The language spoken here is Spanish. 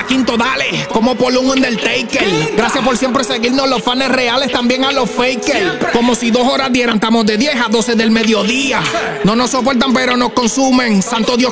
la quinto, dale, como por un Undertaker. Gracias por siempre seguirnos, los fans reales, también a los fakers. Como si 2 horas dieran, estamos de 10 a 12 del mediodía. No nos soportan pero nos consumen. Santo Dios